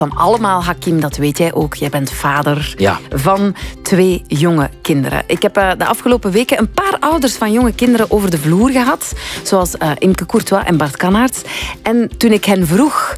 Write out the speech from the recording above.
van allemaal, Hakim, dat weet jij ook. Jij bent vader van 2 jonge kinderen. Ik heb de afgelopen weken een paar ouders van jonge kinderen over de vloer gehad. Zoals Imke Courtois en Bart Kannaerts. En toen ik hen vroeg